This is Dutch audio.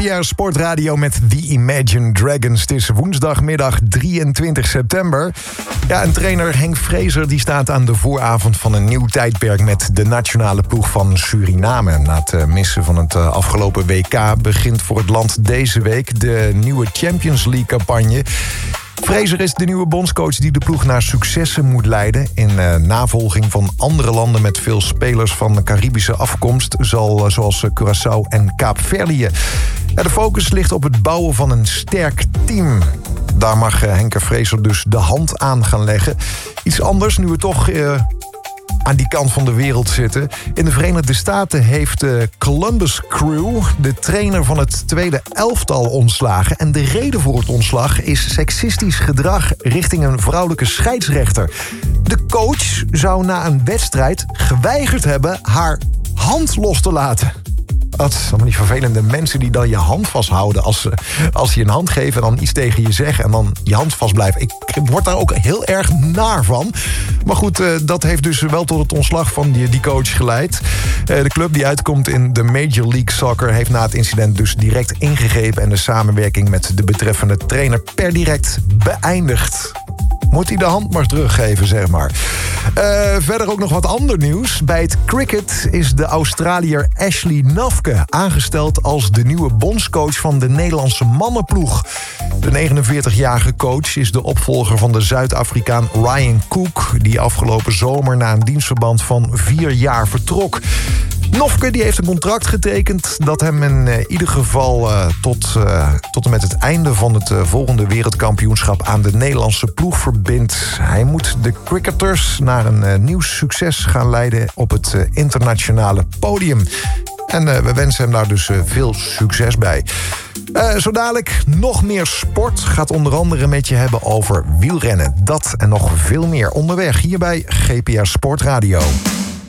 Ja, Sportradio met The Imagine Dragons. Het is woensdagmiddag 23 september. Ja, en trainer Henk Vrezer die staat aan de vooravond van een nieuw tijdperk met de nationale ploeg van Suriname. Na het missen van het afgelopen WK begint voor het land deze week de nieuwe Champions League-campagne. Vrezer is de nieuwe bondscoach die de ploeg naar successen moet leiden. In navolging van andere landen met veel spelers van Caribische afkomst, zoals Curaçao en Kaapverdië. De focus ligt op het bouwen van een sterk team. Daar mag Henk Vrezer dus de hand aan gaan leggen. Iets anders, nu we toch aan die kant van de wereld zitten. In de Verenigde Staten heeft de Columbus Crew de trainer van het tweede elftal ontslagen. En de reden voor het ontslag is seksistisch gedrag richting een vrouwelijke scheidsrechter. De coach zou na een wedstrijd geweigerd hebben haar hand los te laten. Dat zijn allemaal die vervelende mensen die dan je hand vasthouden als je een hand geeft en dan iets tegen je zeggen en dan je hand vastblijft. Ik word daar ook heel erg naar van. Maar goed, dat heeft dus wel tot het ontslag van die coach geleid. De club die uitkomt in de Major League Soccer heeft na het incident dus direct ingegrepen en de samenwerking met de betreffende trainer per direct beëindigd. Moet hij de hand maar teruggeven, zeg maar. Verder ook nog wat ander nieuws. Bij het cricket is de Australiër Ashley Nafke aangesteld als de nieuwe bondscoach van de Nederlandse mannenploeg. De 49-jarige coach is de opvolger van de Zuid-Afrikaan Ryan Cook, die afgelopen zomer na een dienstverband van 4 jaar vertrok. Nofke die heeft een contract getekend dat hem in ieder geval tot en met het einde van het volgende wereldkampioenschap aan de Nederlandse ploeg verbindt. Hij moet de cricketers naar een nieuw succes gaan leiden op het internationale podium. En we wensen hem daar dus veel succes bij. Zo dadelijk nog meer sport. Gaat onder andere met je hebben over wielrennen. Dat en nog veel meer onderweg hier bij GPR Sportradio.